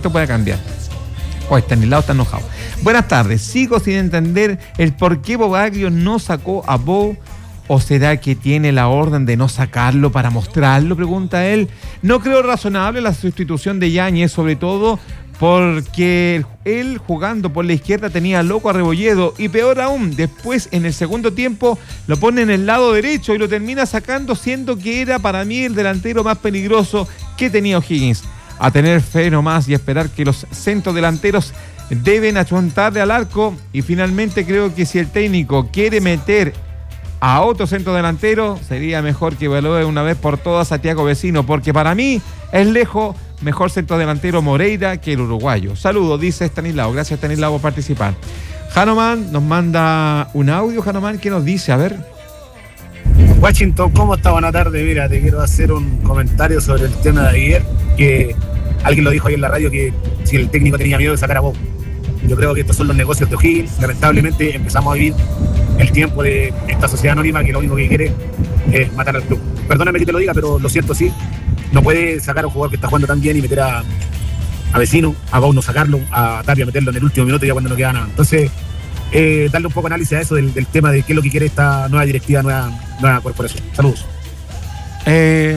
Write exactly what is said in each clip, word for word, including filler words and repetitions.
esto pueda cambiar. Oh, Estanislao está enojado. Buenas tardes. Sigo sin entender el por qué Bobaglio no sacó a Bo. ¿O será que tiene la orden de no sacarlo para mostrarlo? Pregunta él. No creo razonable la sustitución de Yáñez, sobre todo porque él jugando por la izquierda tenía loco a Rebolledo y peor aún, después en el segundo tiempo lo pone en el lado derecho y lo termina sacando, siendo que era para mí el delantero más peligroso que tenía O'Higgins. A tener fe nomás y esperar que los centros delanteros deben achuntarle al arco. Y finalmente creo que si el técnico quiere meter a otro centro delantero, sería mejor que evalúe una vez por todas a Thiago Vecino, porque para mí es lejos mejor centro delantero Moreira que el uruguayo. Saludos, dice Estanislao. Gracias, Estanislao, por participar. Hanuman nos manda un audio. Hanuman, ¿qué nos dice? A ver. Washington, ¿cómo está? Buenas tardes. Mira, te quiero hacer un comentario sobre el tema de ayer, que alguien lo dijo ahí en la radio, que si el técnico tenía miedo de sacar a Bob. Yo creo que estos son los negocios de O'Higgins. Lamentablemente empezamos a vivir el tiempo de esta sociedad anónima que lo único que quiere es matar al club. Perdóname que te lo diga, pero lo siento, sí. No puede sacar a un jugador que está jugando tan bien y meter a, a Vecino, a Bau no sacarlo, a Tapia meterlo en el último minuto ya cuando no queda nada. Entonces, eh, darle un poco de análisis a eso del, del tema de qué es lo que quiere esta nueva directiva, nueva, nueva corporación. Saludos. Eh,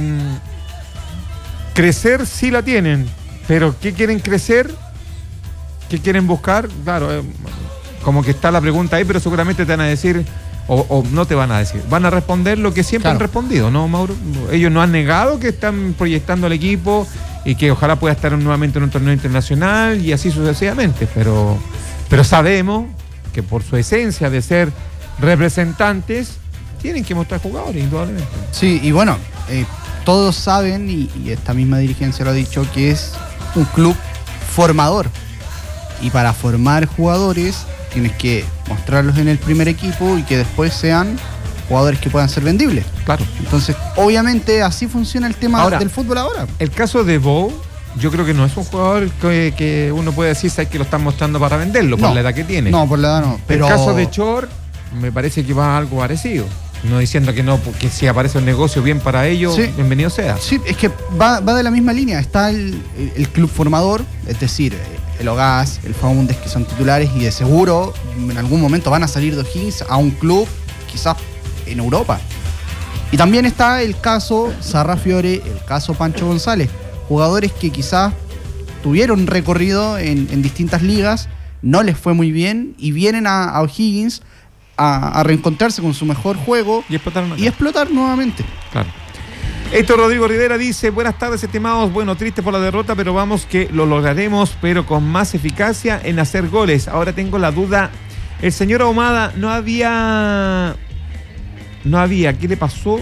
crecer sí la tienen, pero ¿qué quieren crecer? ¿Qué quieren buscar? Claro, eh, como que está la pregunta ahí, pero seguramente te van a decir, o, o no te van a decir, van a responder lo que siempre claro. han respondido, ¿no, Mauro? Ellos no han negado que están proyectando al equipo y que ojalá pueda estar nuevamente en un torneo internacional y así sucesivamente, pero, pero sabemos que por su esencia de ser representantes, tienen que mostrar jugadores, indudablemente. Sí, y bueno, eh, todos saben, y, y esta misma dirigencia lo ha dicho, que es un club formador. Y para formar jugadores tienes que mostrarlos en el primer equipo y que después sean jugadores que puedan ser vendibles. Claro. Entonces, obviamente, así funciona el tema ahora, del fútbol ahora. El caso de Bo, yo creo que no es un jugador que, que uno puede decir ¿sabes? Que lo están mostrando para venderlo, por no, la edad que tiene. No, por la edad no. Pero el caso de Chor, me parece que va a algo parecido. No diciendo que no, porque si aparece un negocio bien para ellos, sí, bienvenido sea. Sí, es que va, va de la misma línea. Está el, el club formador, es decir, el Ogaz, el Faúndez, que son titulares y de seguro en algún momento van a salir de O'Higgins a un club quizás en Europa. Y también está el caso Sarrafiore, el caso Pancho González, jugadores que quizás tuvieron recorrido en, en distintas ligas, no les fue muy bien y vienen a, a O'Higgins a, a reencontrarse con su mejor juego y explotar, y explotar nuevamente. Claro. Héctor Rodrigo Rivera dice, buenas tardes estimados, bueno, triste por la derrota, pero vamos que lo lograremos, pero con más eficacia en hacer goles. Ahora tengo la duda, el señor Ahumada no había, no había, ¿qué le pasó?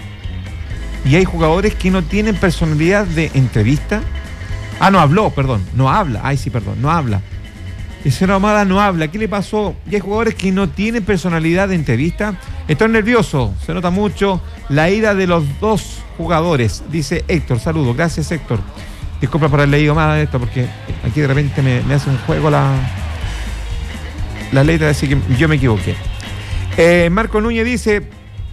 Y hay jugadores que no tienen personalidad de entrevista. Ah, no habló, perdón, no habla, ay sí, perdón, no habla. El señor Ahumada no habla, ¿qué le pasó? Y hay jugadores que no tienen personalidad de entrevista. Estoy nervioso, se nota mucho la ira de los dos jugadores, dice Héctor. Saludos, gracias Héctor. Disculpa por haber leído más de esto, porque aquí de repente me, me hace un juego la, la letra, así que yo me equivoqué. Eh, Marco Núñez dice,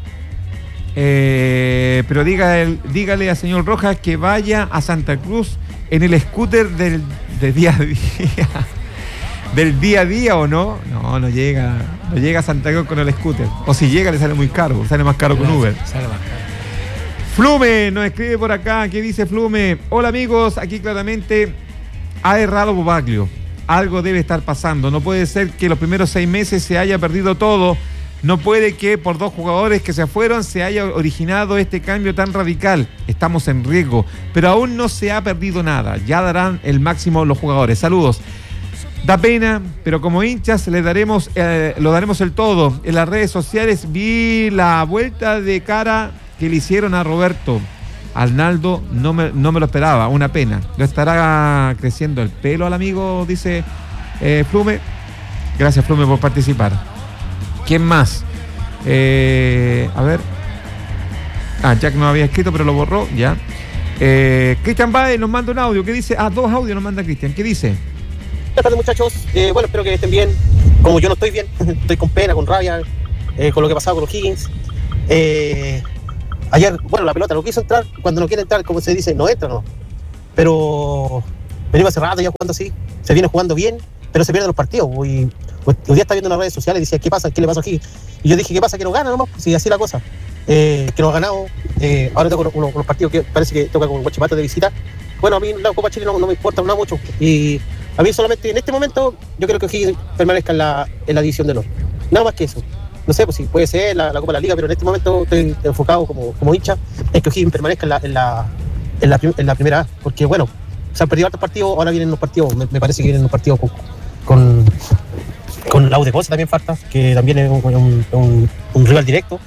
eh, pero diga el, dígale al señor Rojas que vaya a Santa Cruz en el scooter del de día a día. ¿Del día a día o no? No, no llega. No llega a Santa Cruz con el scooter. O si llega le sale muy caro. Sale más caro con Uber. Sale más caro. Flume nos escribe por acá. ¿Qué dice Flume? Hola amigos, aquí claramente ha errado Bobaglio. Algo debe estar pasando. No puede ser que los primeros seis meses se haya perdido todo. No puede que por dos jugadores que se fueron se haya originado este cambio tan radical. Estamos en riesgo. Pero aún no se ha perdido nada. Ya darán el máximo los jugadores. Saludos. Da pena, pero como hinchas le daremos, eh, lo daremos el todo. En las redes sociales vi la vuelta de cara que le hicieron a Roberto. Arnaldo no me, no me lo esperaba, una pena. ¿Lo estará creciendo el pelo al amigo? Dice eh, Flume. Gracias Flume por participar. ¿Quién más? Eh, a ver. Ah, Jack no había escrito, pero lo borró, ya. Eh, Cristian Baez nos manda un audio. ¿Qué dice? Ah, dos audios nos manda Cristian. ¿Qué dice? Buenas tardes muchachos, eh, bueno, espero que estén bien. Como yo no estoy bien, estoy con pena, con rabia, eh, con lo que ha pasado con los Higgins. Eh, ayer, bueno, la pelota no quiso entrar, cuando no quiere entrar, como se dice, no entra, ¿no? Pero venimos hace rato ya jugando así, se viene jugando bien, pero se pierden los partidos. Y hoy día está viendo en las redes sociales y decía, ¿qué pasa? ¿Qué le pasa aquí? Y yo dije, ¿qué pasa? Que nos gana nomás, si así la cosa. Eh, que nos ha ganado, eh, ahora toca unos, unos partidos que parece que toca con Huachipato de visita. Bueno, a mí la Copa Chile no, no me importa nada mucho. Y a mí solamente en este momento, yo creo que O'Higgins permanezca en la, en la división de honor. Nada más que eso. No sé, pues si puede ser la, la Copa de la Liga, pero en este momento estoy enfocado como, como hincha en que O'Higgins permanezca en la, en, la, en, la, en la primera A. Porque bueno, se han perdido otros partidos, ahora vienen unos partidos, me, me parece que vienen unos partidos con, con, con la U de Conce también falta, que también es un, un, un, un rival directo.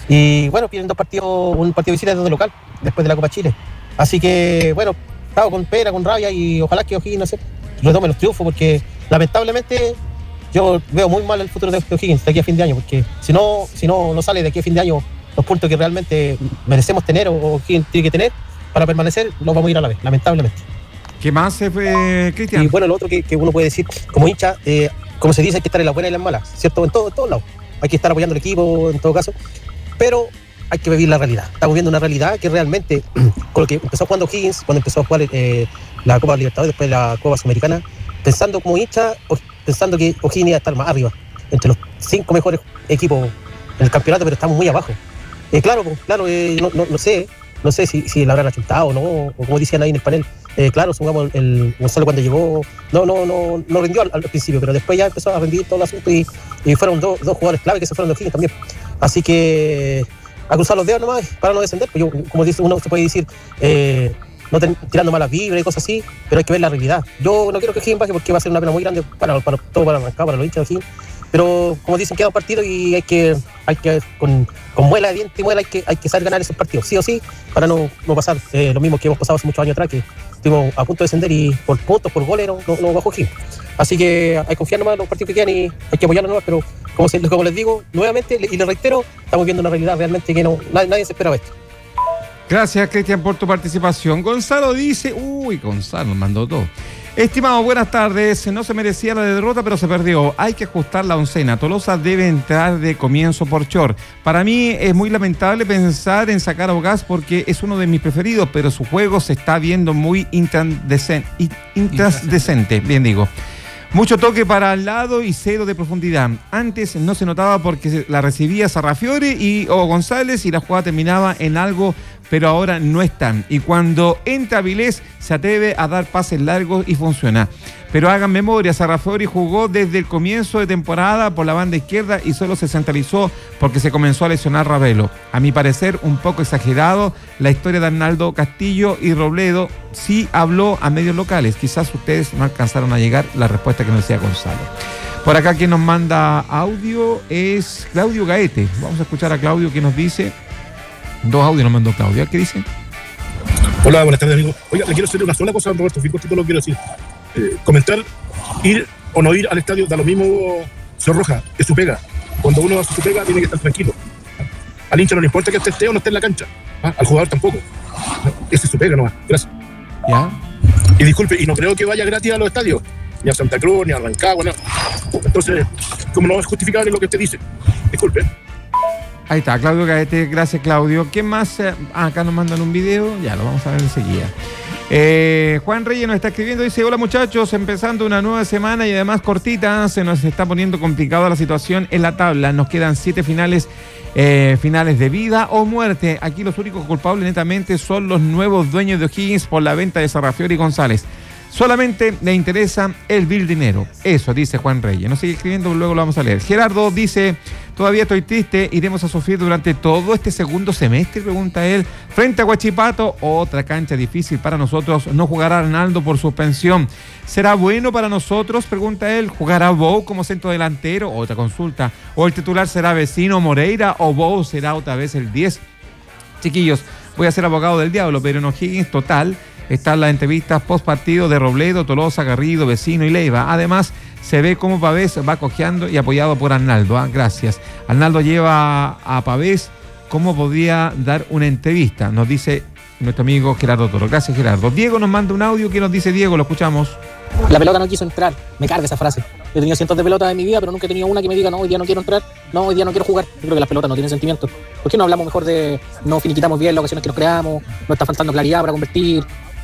Y bueno, vienen dos partidos, un partido de visita y dos de local, después de la Copa Chile. Así que bueno, estaba con pena, con rabia y ojalá que O'Higgins, no sé, retome los triunfos, porque lamentablemente yo veo muy mal el futuro de O'Higgins de aquí a fin de año, porque si no, si no, no sale de aquí a fin de año los puntos que realmente merecemos tener o O'Higgins tiene que tener para permanecer, los vamos a ir a la vez, lamentablemente. ¿Qué más se fue, Cristian? Y bueno, lo otro que, que uno puede decir, como hincha, eh, como se dice, hay que estar en las buenas y las malas, ¿cierto? En todo, en todos lados. Hay que estar apoyando al equipo, en todo caso, pero hay que vivir la realidad. Estamos viendo una realidad que realmente, con lo que empezó jugando O'Higgins, cuando empezó a jugar eh, la Copa Libertadores, después la Copa Sudamericana, pensando como hincha, pensando que O'Higgins iba a estar más arriba, entre los cinco mejores equipos en el campeonato, pero estamos muy abajo. Eh, claro, claro, eh, no, no, no sé, no sé si, si la habrán achuntado o no, o como decían ahí en el panel. Eh, claro, supongamos el Gonzalo cuando llegó, no, no, no, no rindió al, al principio, pero después ya empezó a rendir todo el asunto y, y fueron dos, dos jugadores clave que se fueron de O'Higgins también. Así que a cruzar los dedos nomás para no descender, pues yo, como dice uno se puede decir, eh, no ten, tirando malas vibras y cosas así, pero hay que ver la realidad. Yo no quiero que O'Higgins baje porque va a ser una pena muy grande para, para todo, para Rancagua, para los hinchas de O'Higgins, pero como dicen, queda un partido y hay que, hay que con, con muela de diente y muela hay que, hay que saber ganar esos partidos, sí o sí, para no, no pasar eh, lo mismo que hemos pasado hace muchos años atrás, que estuvimos a punto de descender y por puntos, por goles, no, no, no bajó O'Higgins. Así que hay que confiar nomás en los partidos que quedan y hay que apoyarlos nomás, pero como, se, como les digo, nuevamente, y les reitero, estamos viendo una realidad realmente que no, nadie, nadie se esperaba esto. Gracias, Cristian, por tu participación. Gonzalo dice, uy, Gonzalo nos mandó todo. Estimado, buenas tardes. No se merecía la derrota, pero se perdió. Hay que ajustar la oncena. Tolosa debe entrar de comienzo por Chor. Para mí es muy lamentable pensar en sacar a Ogaz porque es uno de mis preferidos, pero su juego se está viendo muy intrascendente. Intrascendente, bien digo. Mucho toque para al lado y cero de profundidad. Antes no se notaba porque la recibía Sarrafiore y o González y la jugada terminaba en algo, pero ahora no están. Y cuando entra Vilés se atreve a dar pases largos y funciona. Pero hagan memoria, Sarrafiore jugó desde el comienzo de temporada por la banda izquierda y solo se centralizó porque se comenzó a lesionar Ravelo. A mi parecer, un poco exagerado la historia de Arnaldo Castillo y Robledo. Sí habló a medios locales. Quizás ustedes no alcanzaron a llegar la respuesta que nos decía Gonzalo. Por acá quien nos manda audio es Claudio Gaete. Vamos a escuchar a Claudio que nos dice. Dos audios nos mandó Claudio. ¿Qué dice? Hola, buenas tardes, amigo. Oiga, le quiero hacer una sola cosa, Roberto. Fíjate todo lo que quiero decir. Eh, comentar, ir o no ir al estadio da lo mismo, señor Roja, es su pega. Cuando uno hace su pega tiene que estar tranquilo. Al hincha no le importa que esté, esté o no esté en la cancha. ¿Ah? Al jugador tampoco. No, esa es su pega nomás. Gracias. ¿Ya? Y disculpe, y no creo que vaya gratis a los estadios, ni a Santa Cruz, ni a Rancagua, no. Entonces, como no es justificable lo que usted dice. Disculpe. Ahí está, Claudio Gaete, gracias Claudio. ¿Qué más? Ah, acá nos mandan un video, ya lo vamos a ver enseguida. Eh, Juan Reyes nos está escribiendo, dice, hola muchachos, empezando una nueva semana y además cortita, se nos está poniendo complicada la situación en la tabla, nos quedan siete finales, eh, finales de vida o muerte. Aquí los únicos culpables netamente son los nuevos dueños de O'Higgins por la venta de Sarrafiore y González. Solamente le interesa el vil dinero. Eso dice Juan Reyes. Nos sigue escribiendo, luego lo vamos a leer. Gerardo dice, todavía estoy triste, iremos a sufrir durante todo este segundo semestre, pregunta él. Frente a Huachipato, otra cancha difícil para nosotros. No jugará Arnaldo por suspensión. ¿Será bueno para nosotros? Pregunta él. ¿Jugará Bou como centro delantero? Otra consulta. ¿O el titular será Vecino Moreira o Bou será otra vez el diez? Chiquillos, voy a ser abogado del diablo, pero en O'Higgins total están las entrevistas post partido de Robledo, Tolosa, Garrido, Vecino y Leiva. Además, se ve cómo Pavés va cojeando y apoyado por Arnaldo. ¿eh? Gracias. Arnaldo lleva a Pavés. ¿Cómo podría dar una entrevista? Nos dice nuestro amigo Gerardo Toro. Gracias, Gerardo. Diego nos manda un audio. ¿Qué nos dice Diego? Lo escuchamos. La pelota no quiso entrar. Me carga esa frase. Yo he tenido cientos de pelotas en mi vida, pero nunca he tenido una que me diga, no, hoy día no quiero entrar, no, hoy día no quiero jugar. Yo creo que las pelotas no tienen sentimiento. ¿Por qué no hablamos mejor de no finiquitamos bien las ocasiones que nos creamos? No está faltando claridad para convertir.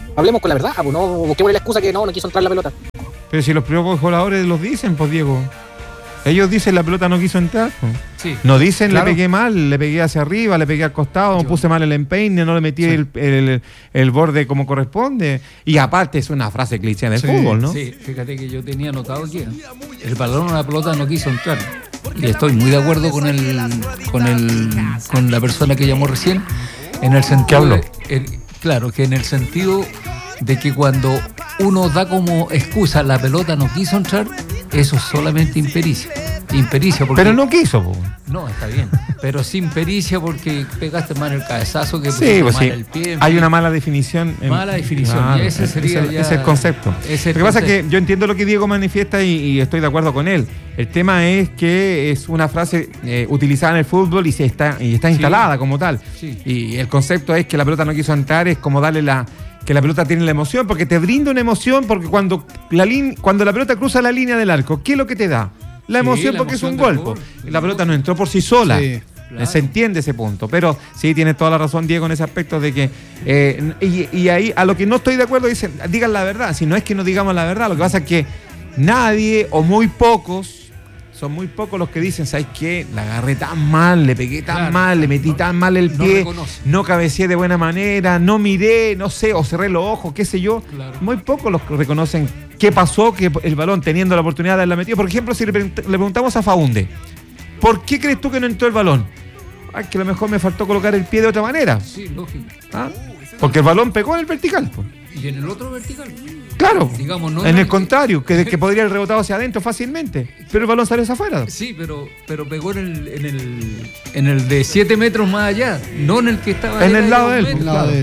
Hablemos con la verdad, pues no busquemos la excusa que no, no quiso entrar la pelota. Pero si los propios jugadores los dicen, pues Diego. Ellos dicen la pelota no quiso entrar. Pues. Sí. No dicen Claro. le pegué mal, le pegué hacia arriba, le pegué al costado, Yo- puse mal el empeine, no le metí Sí. el, el- el borde como corresponde. Y aparte es una frase cliché del Sí, fútbol, ¿no? Sí, fíjate que yo tenía notado que el balón o la pelota no quiso entrar. Y estoy muy de acuerdo con el, con el, con la persona que llamó recién, en el sentido ¿Qué habló? de- el- claro, que en el sentido de que cuando uno da como excusa la pelota no quiso entrar, eso es solamente impericia. Impericia porque Pero no quiso, pues. no, está bien, pero sin pericia porque pegaste mal el cabezazo, que Sí, pusiste pues mal sí. el pie. en Hay fin. una mala definición. en- Mala definición, Claro, y ese sería es el, ya- es el concepto. es el Lo que pasa es concepto. que yo entiendo lo que Diego manifiesta y, y estoy de acuerdo con él. El tema es que es una frase eh, utilizada en el fútbol y se está y está Sí. instalada como tal. Sí. Y el concepto es que la pelota no quiso entrar, es como darle la que la pelota tiene la emoción, porque te brinda una emoción, porque cuando la lin- cuando la pelota cruza la línea del arco, ¿qué es lo que te da? La Sí, emoción la porque emoción es un del gol. gol. po. Y la pelota no entró por sí sola. Sí. Claro. Se entiende ese punto, pero sí tienes toda la razón, Diego, en ese aspecto de que eh, y, y ahí a lo que no estoy de acuerdo dicen, digan la verdad, si no es que no digamos la verdad, lo que pasa es que nadie o muy pocos, son muy pocos los que dicen, ¿sabes qué? La agarré tan mal, le pegué tan Claro. mal, le metí tan mal el No pie, reconoce. no cabeceé de buena manera, no miré, no sé, o cerré los ojos, qué sé yo. Claro. Muy pocos los que reconocen qué pasó, que el balón teniendo la oportunidad de haberla metido. Por ejemplo, si le, pregunt- le preguntamos a Faunde, ¿por qué crees tú que no entró el balón? Ay, que a lo mejor me faltó colocar el pie de otra manera. Sí, lógico. ¿Ah? Porque el balón pegó en el vertical. po. Y en el otro vertical. Claro. Digamos, no en era el que- contrario, que, que podría haber rebotado hacia adentro fácilmente. Pero el balón salió hacia afuera. Sí, pero, pero pegó en el, en el en el de siete metros más allá, no en el que estaba En él el ahí lado a de él, un Al metro. lado claro. de él.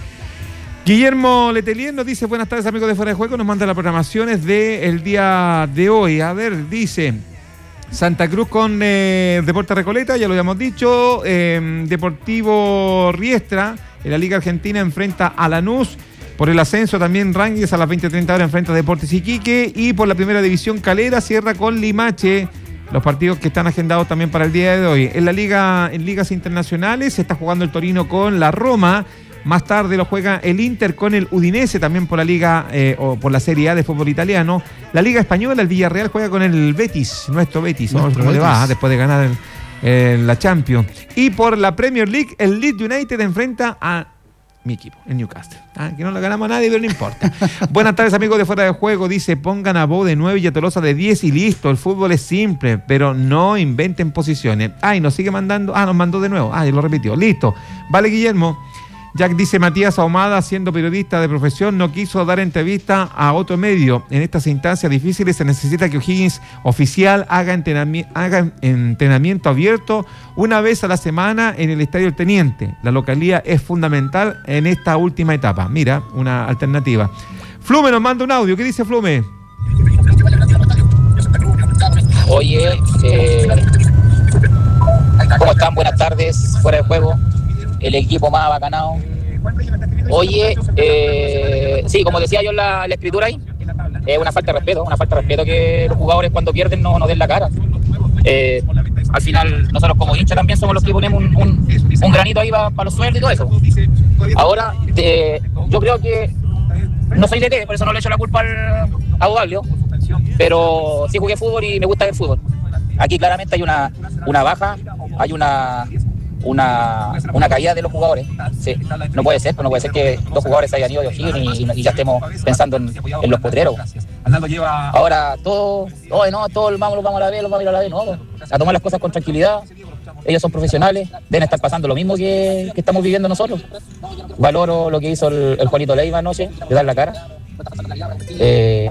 Guillermo Letelier nos dice, buenas tardes amigos de Fuera de Juego, nos manda las programaciones del día de hoy. A ver, dice Santa Cruz con eh, Deportes Recoleta, ya lo habíamos dicho. eh, Deportivo Riestra, en la Liga Argentina, enfrenta a Lanús. Por el ascenso también Rangers a las veinte treinta horas enfrenta a Deportes Iquique. Y por la primera división Calera cierra con Limache. Los partidos que están agendados también para el día de hoy. En la liga, en ligas internacionales se está jugando el Torino con la Roma. Más tarde lo juega el Inter con el Udinese, también por la Liga eh, o por la Serie A de fútbol italiano. La Liga Española, el Villarreal juega con el Betis, nuestro Betis. Vamos a ver Nuestro cómo le va Betis. ah, después de ganar el- el- la Champions. Y por la Premier League, el Leeds United enfrenta a mi equipo, el Newcastle. Ah, que no lo ganamos a nadie, pero no importa. Buenas tardes, amigos de Fuera de Juego. Dice, pongan a Bo de nueve y a Tolosa de diez y listo. El fútbol es simple, pero no inventen posiciones. Ay, nos sigue mandando. Ah, nos mandó de nuevo. Ah, ya lo repitió. Listo. Vale, Guillermo. Jack dice, Matías Ahumada, siendo periodista de profesión, no quiso dar entrevista a otro medio. En estas instancias difíciles se necesita que O'Higgins oficial haga, entrenami- haga entrenamiento abierto una vez a la semana en el Estadio El Teniente. La localía es fundamental en esta última etapa. Mira, una alternativa. Flume nos manda un audio. ¿Qué dice Flume? Oye, eh, ¿cómo están? Buenas tardes, Fuera de Juego, el equipo más bacanado. Oye, eh, sí, como decía yo en la, en la escritura ahí, es una falta de respeto, una falta de respeto que los jugadores cuando pierden no nos den la cara. Eh, al final, nosotros como hinchas también somos los que ponemos un, un, un granito ahí para los sueldos y todo eso. Ahora, eh, yo creo que no soy D T, por eso no le echo la culpa al, a Odaglio, pero sí jugué fútbol y me gusta ver fútbol. Aquí claramente hay una, una baja, hay una, una, una caída de los jugadores. Sí, no puede ser, pues no puede ser que dos jugadores se hayan ido de O'Higgins y, y, y ya estemos pensando en, en los potreros. Ahora todo, oh, no, todos vamos, vamos a la B, los vamos a ir a la B, no, a tomar las cosas con tranquilidad. Ellos son profesionales, deben estar pasando lo mismo que, que estamos viviendo nosotros. Valoro lo que hizo el, el Juanito Leiva anoche, de dar la cara. Eh,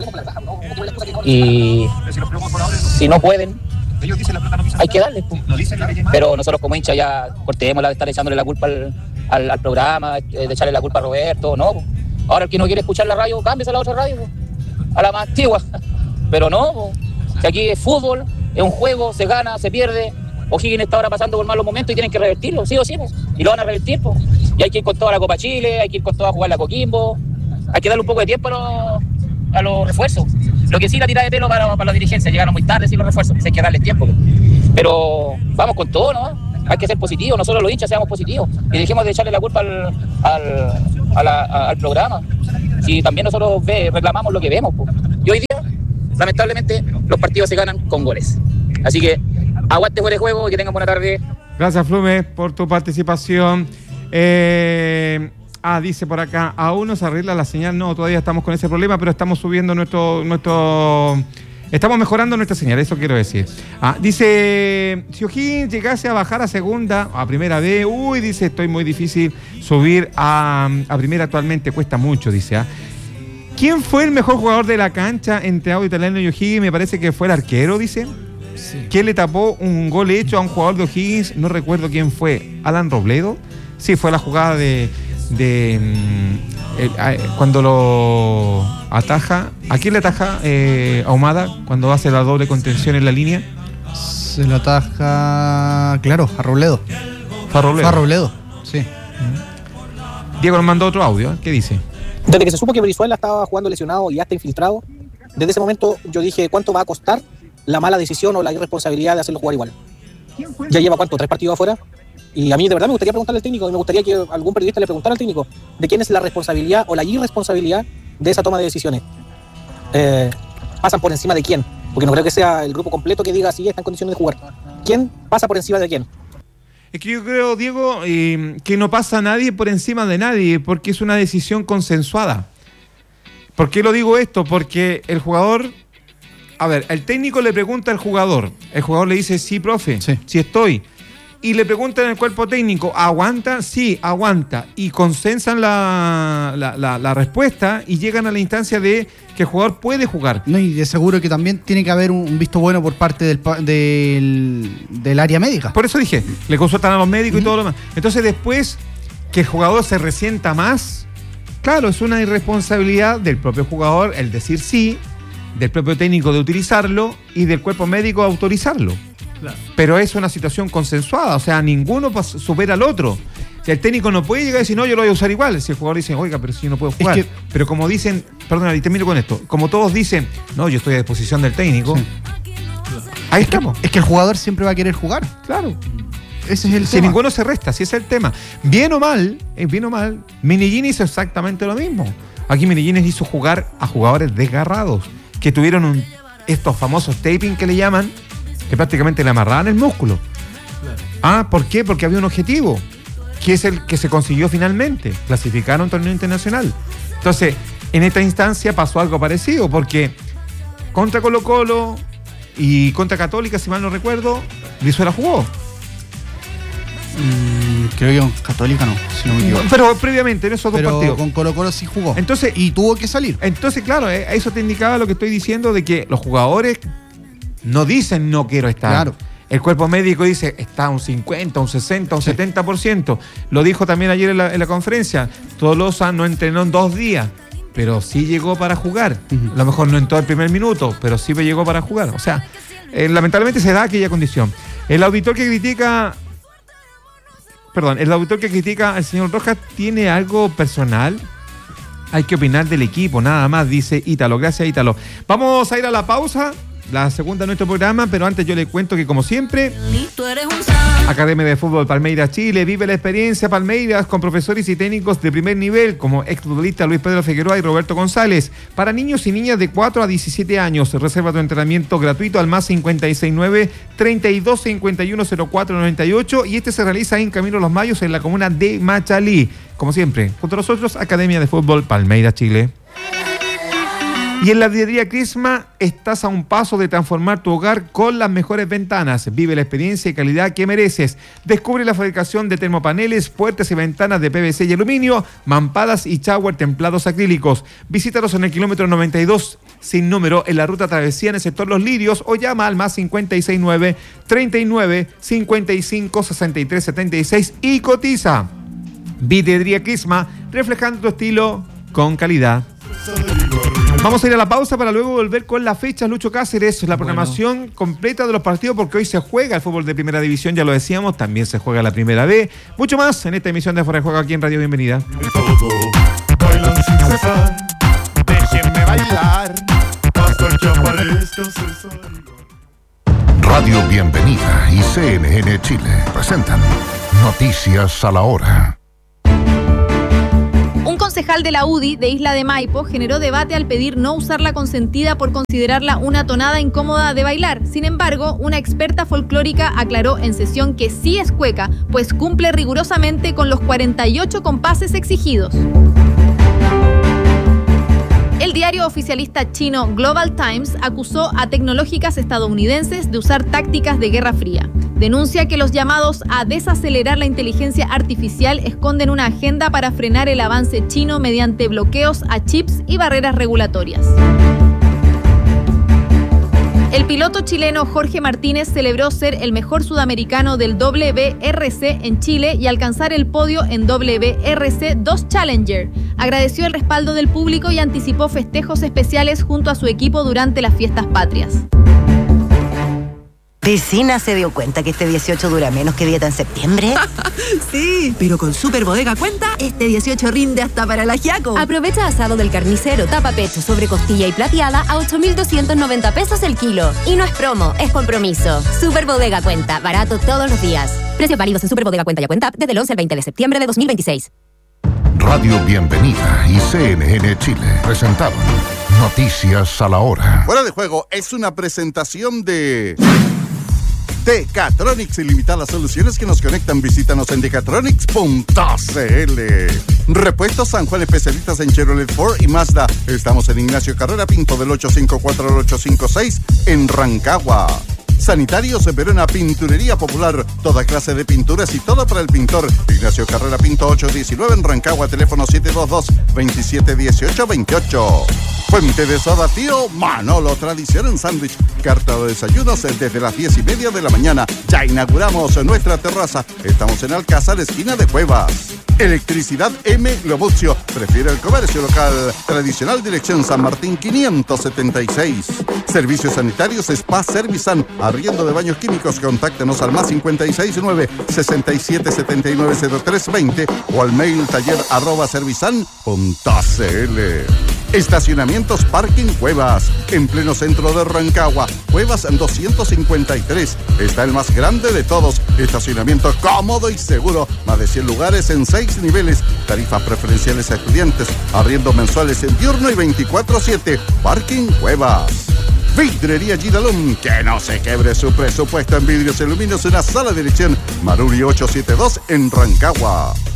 y si no pueden, hay que darles, pues. Pero nosotros como hinchas ya cortémosla de estar echándole la culpa al, al, al programa, de echarle la culpa a Roberto, no. Pues. Ahora el que no quiere escuchar la radio, cámbiese a la otra radio, pues, a la más antigua. Pero no, pues. Si aquí es fútbol, es un juego, se gana, se pierde. O'Higgins está ahora pasando por malos momentos y tienen que revertirlo, sí o sí, pues. Y lo van a revertir, pues. Y hay que ir con toda la Copa Chile, hay que ir con toda a jugar la Coquimbo. Hay que darle un poco de tiempo a los, a los refuerzos. Lo que sí, la tirada de pelo para, para la dirigencia, llegaron muy tarde, sí, los refuerzos, hay que darles tiempo. Pero vamos con todo, ¿no? Hay que ser positivos, nosotros los hinchas seamos positivos y dejemos de echarle la culpa al, al, a la, a, al programa. Si también nosotros ve, reclamamos lo que vemos, po. Y hoy día, lamentablemente, los partidos se ganan con goles. Así que, aguante fuera de juego y que tengan buena tarde. Gracias, Flume, por tu participación. Eh, ah, dice por acá, aún no se arregla la señal. No, todavía estamos con ese problema, pero estamos subiendo nuestro... nuestro estamos mejorando nuestra señal, eso quiero decir. Ah, dice, si O'Higgins llegase a bajar a segunda, a primera B, uy, dice, estoy muy difícil subir a, a primera actualmente, cuesta mucho, dice. ¿ah? ¿Quién fue el mejor jugador de la cancha entre Audax Italiano y O'Higgins? Me parece que fue el arquero, dice. Sí. ¿Quién le tapó un gol hecho a un jugador de O'Higgins? No recuerdo quién fue. ¿Alan Robledo? Sí, fue la jugada de... de el, a, cuando lo ataja. ¿A quién le ataja eh, Ahumada cuando hace la doble contención en la línea? Se lo ataja... Claro, a Robledo. Fue a Robledo. Fue a Robledo, sí. Diego nos mandó otro audio, ¿eh? ¿Qué dice? Desde que se supo que Brizuela estaba jugando lesionado y ya está infiltrado, desde ese momento yo dije, ¿cuánto va a costar la mala decisión o la irresponsabilidad de hacerlo jugar igual? Ya lleva, ¿cuánto? ¿Tres partidos afuera? Y a mí de verdad me gustaría preguntarle al técnico, y me gustaría que algún periodista le preguntara al técnico de quién es la responsabilidad o la irresponsabilidad de esa toma de decisiones. Eh, ¿Pasan por encima de quién? Porque no creo que sea el grupo completo que diga si está en condiciones de jugar. ¿Quién pasa por encima de quién? Es que yo creo, Diego, eh, que no pasa nadie por encima de nadie, porque es una decisión consensuada. ¿Por qué lo digo esto? Porque el jugador... A ver, el técnico le pregunta al jugador. El jugador le dice, sí, profe, sí, sí estoy. Y le preguntan al cuerpo técnico, ¿aguanta? Sí, aguanta. Y consensan la, la, la, la respuesta y llegan a la instancia de que el jugador puede jugar. No, y de seguro que también tiene que haber un visto bueno por parte del, del, del área médica. Por eso dije, le consultan a los médicos uh-huh. y todo lo demás. Entonces después que el jugador se resienta más, claro, es una irresponsabilidad del propio jugador el decir sí, del propio técnico de utilizarlo y del cuerpo médico de autorizarlo. Claro. Pero es una situación consensuada, o sea, ninguno supera al otro. Si el técnico no puede llegar y decir, no, yo lo voy a usar igual. Si el jugador dice, oiga, pero si yo no puedo jugar. Es que, pero como dicen, perdón, y termino con esto, como todos dicen, no, yo estoy a disposición del técnico, sí. Ahí es estamos. Que, es que el jugador siempre va a querer jugar. Claro. Ese es el si tema. ninguno se resta, si ese es el tema. Bien o mal, bien o mal, Medellín hizo exactamente lo mismo. Aquí Medellín hizo jugar a jugadores desgarrados, que tuvieron un, estos famosos taping que le llaman, que prácticamente le amarraban el músculo. Claro. Ah, ¿por qué? Porque había un objetivo, que es el que se consiguió finalmente, clasificar a un torneo internacional. Entonces, en esta instancia pasó algo parecido, porque contra Colo-Colo y contra Católica, si mal no recuerdo, Brizuela jugó. Mm, creo que Católica no, si no me equivoco. Pero previamente en esos Pero dos partidos. Con Colo-Colo sí jugó. Entonces, y tuvo que salir. Entonces, claro, eh, eso te indicaba lo que estoy diciendo de que los jugadores no dicen no quiero estar. Claro. El cuerpo médico dice está un cincuenta, un sesenta, un sí. setenta por ciento. Lo dijo también ayer en la, en la conferencia. Tolosa no entrenó en dos días, pero sí llegó para jugar. Uh-huh. A lo mejor no en todo el primer minuto, pero sí llegó para jugar. O sea, eh, lamentablemente se da aquella condición. El auditor que critica... Perdón, el auditor que critica al señor Rojas tiene algo personal. Hay que opinar del equipo, nada más, dice Ítalo. Gracias, Ítalo. Vamos a ir a la pausa, la segunda de nuestro programa, pero antes yo le cuento que, como siempre, Academia de Fútbol Palmeiras Chile vive la experiencia Palmeiras con profesores y técnicos de primer nivel, como exfutbolista Luis Pedro Figueroa y Roberto González, para niños y niñas de cuatro a diecisiete años. Reserva tu entrenamiento gratuito al más cincuenta y seis nueve, treinta y dos cincuenta y uno cero cuatro noventa y ocho, y este se realiza en Camino Los Mayos, en la comuna de Machalí. Como siempre, junto a nosotros, Academia de Fútbol Palmeiras Chile. Y en la vidriería Crisma estás a un paso de transformar tu hogar con las mejores ventanas. Vive la experiencia y calidad que mereces. Descubre la fabricación de termopaneles, puertas y ventanas de P V C y aluminio, mamparas y shower templados acrílicos. Visítalos en el kilómetro noventa y dos sin número en la ruta Travesía en el sector Los Lirios, o llama al más cincuenta y seis nueve, treinta y nueve, cincuenta y cinco, sesenta y tres setenta y seis y cotiza. Vidriería Crisma, reflejando tu estilo con calidad. Vamos a ir a la pausa para luego volver con la fecha. Lucho Cáceres, la programación bueno. completa de los partidos, porque hoy se juega el fútbol de primera división, ya lo decíamos, también se juega la primera B. Mucho más en esta emisión de Fuera de Juego aquí en Radio Bienvenida. Bailan sin cesar, déjenme bailar, hasta que aparezca César. Radio Bienvenida y C N N Chile presentan Noticias a la Hora. Un concejal de la U D I de Isla de Maipo generó debate al pedir no usar la consentida por considerarla una tonada incómoda de bailar. Sin embargo, una experta folclórica aclaró en sesión que sí es cueca, pues cumple rigurosamente con los cuarenta y ocho compases exigidos. El diario oficialista chino Global Times acusó a tecnológicas estadounidenses de usar tácticas de Guerra Fría. Denuncia que los llamados a desacelerar la inteligencia artificial esconden una agenda para frenar el avance chino mediante bloqueos a chips y barreras regulatorias. El piloto chileno Jorge Martínez celebró ser el mejor sudamericano del W R C en Chile y alcanzar el podio en W R C dos Challenger. Agradeció el respaldo del público y anticipó festejos especiales junto a su equipo durante las fiestas patrias. ¿Vecina se dio cuenta que este dieciocho dura menos que dieta en septiembre? Sí, pero con Super Bodega Cuenta, este dieciocho rinde hasta para el ajiaco. Aprovecha asado del carnicero, tapa pecho, sobre costilla y plateada a ocho mil doscientos noventa pesos el kilo. Y no es promo, es compromiso. Super Bodega Cuenta, barato todos los días. Precios válidos en Super Bodega Cuenta y a Cuenta desde el once al veinte de septiembre de dos mil veintiséis. Radio Bienvenida y C N N Chile presentaron Noticias a la Hora. Fuera de Juego es una presentación de Decatronics, ilimitadas soluciones que nos conectan. Visítanos en decatronics punto c l. Repuestos San Juan, especialistas en Chevrolet, Ford y Mazda. Estamos en Ignacio Carrera Pinto del ocho cinco cuatro al ocho cinco seis en Rancagua. Sanitarios Verona, Pinturería Popular, toda clase de pinturas y todo para el pintor. Ignacio Carrera Pinto ocho diecinueve en Rancagua, teléfono siete dos dos, veintisiete dieciocho veintiocho. Fuente de Soda Tío Manolo, tradición en sándwich. Carta de desayunos desde las diez y media de la mañana. Ya inauguramos nuestra terraza. Estamos en Alcázar, esquina de Cuevas. Electricidad M. Globuccio. Prefiere el comercio local. Tradicional, dirección San Martín quinientos setenta y seis. Servicios sanitarios Spa Servisan. Arriendo de baños químicos. Contáctenos al más cincuenta y seis nueve, sesenta y siete setenta y nueve cero tres veinte o al mail taller arroba servisan punto c l. Estacionamientos Parking Cuevas, en pleno centro de Rancagua. Cuevas doscientos cincuenta y tres. Está el más grande de todos. Estacionamiento cómodo y seguro. Más de cien lugares en seis niveles. Tarifas preferenciales a estudiantes. Arriendo mensuales en diurno y veinticuatro siete. Parking Cuevas. Vidrería Gidalum, que no se quebre su presupuesto en vidrios y aluminios en la sala de dirección Maruri ocho setenta y dos en Rancagua.